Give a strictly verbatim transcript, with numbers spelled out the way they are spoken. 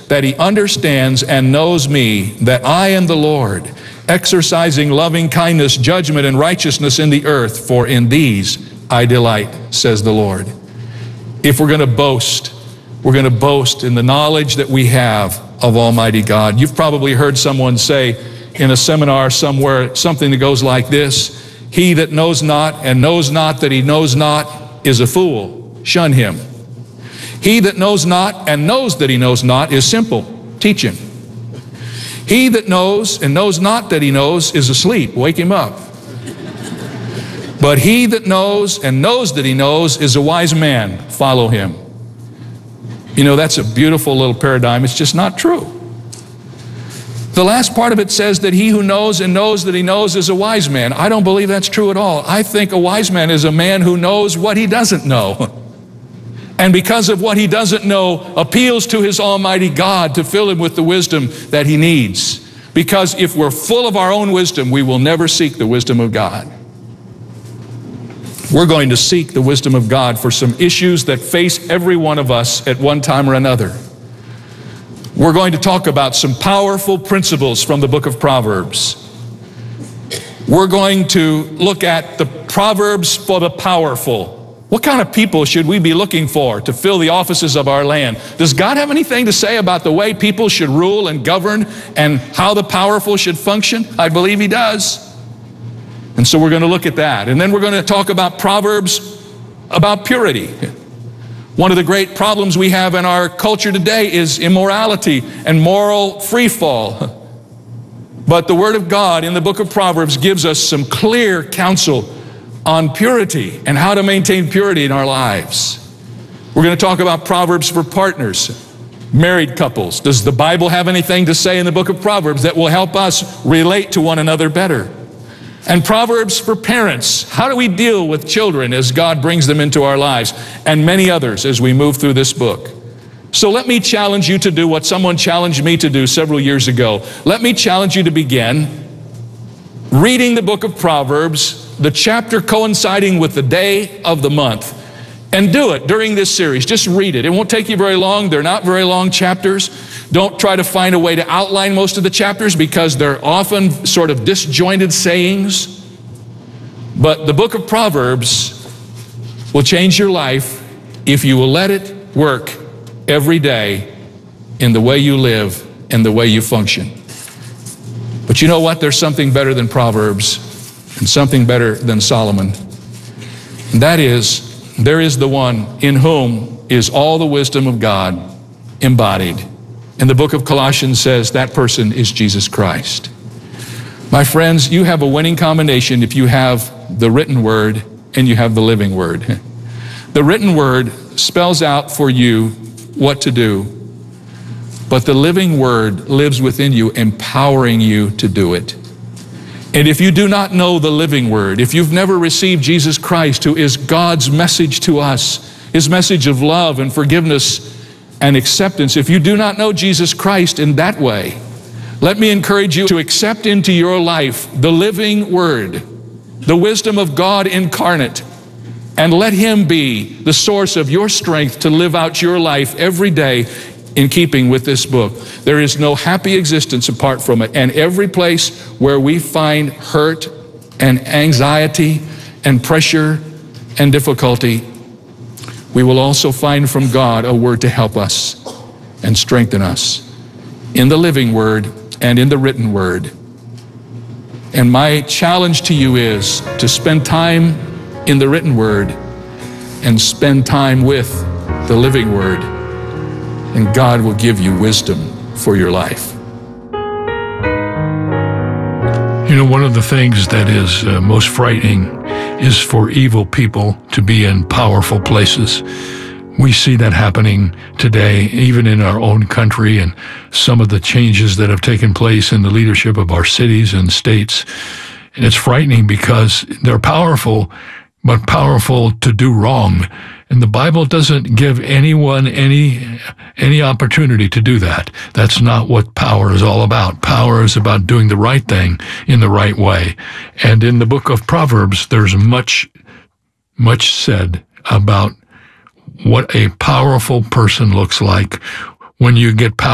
that he understands and knows me, that I am the Lord, exercising loving kindness, judgment, and righteousness in the earth, for in these I delight, says the Lord. If we're going to boast, we're going to boast in the knowledge that we have of Almighty God. You've probably heard someone say in a seminar somewhere something that goes like this: he that knows not and knows not that he knows not is a fool. Shun him. He that knows not and knows that he knows not is simple. Teach him. He that knows and knows not that he knows is asleep. Wake him up. But he that knows and knows that he knows is a wise man. Follow him. You know, that's a beautiful little paradigm. It's just not true. The last part of it says that he who knows and knows that he knows is a wise man. I don't believe that's true at all. I think a wise man is a man who knows what he doesn't know. And because of what he doesn't know, appeals to his Almighty God to fill him with the wisdom that he needs. Because if we're full of our own wisdom, we will never seek the wisdom of God. We're going to seek the wisdom of God for some issues that face every one of us at one time or another. We're going to talk about some powerful principles from the book of Proverbs. We're going to look at the Proverbs for the powerful. What kind of people should we be looking for to fill the offices of our land? Does God have anything to say about the way people should rule and govern and how the powerful should function? I believe he does. And so we're going to look at that. And then we're going to talk about Proverbs about purity. One of the great problems we have in our culture today is immorality and moral freefall. But the Word of God in the book of Proverbs gives us some clear counsel on purity and how to maintain purity in our lives. We're going to talk about Proverbs for partners, married couples. Does the Bible have anything to say in the book of Proverbs that will help us relate to one another better? And Proverbs for parents. How do we deal with children as God brings them into our lives? And many others as we move through this book. So let me challenge you to do what someone challenged me to do several years ago. Let me challenge you to begin reading the book of Proverbs, the chapter coinciding with the day of the month. And do it during this series. Just read it. It won't take you very long. They're not very long chapters. Don't try to find a way to outline most of the chapters because they're often sort of disjointed sayings. But the book of Proverbs will change your life if you will let it work every day in the way you live and the way you function. But you know what? There's something better than Proverbs and something better than Solomon. And that is, there is the one in whom is all the wisdom of God embodied. And the book of Colossians says that person is Jesus Christ. My friends, you have a winning combination if you have the written word and you have the living word. The written word spells out for you what to do, but the living word lives within you, empowering you to do it. And if you do not know the living word, if you've never received Jesus Christ, who is God's message to us, his message of love and forgiveness and acceptance, if you do not know Jesus Christ in that way, let me encourage you to accept into your life the living word, the wisdom of God incarnate, and let him be the source of your strength to live out your life every day in keeping with this book. There is no happy existence apart from it. And every place where we find hurt and anxiety and pressure and difficulty, we will also find from God a word to help us and strengthen us in the living word and in the written word. And my challenge to you is to spend time in the written word and spend time with the living word. And God will give you wisdom for your life. You know, one of the things that is uh, most frightening is for evil people to be in powerful places. We see that happening today, even in our own country, and some of the changes that have taken place in the leadership of our cities and states. And it's frightening because they're powerful, but powerful to do wrong. And the Bible doesn't give anyone any any opportunity to do that. That's not what power is all about. Power is about doing the right thing in the right way. And in the book of Proverbs, there's much, much said about what a powerful person looks like when you get power.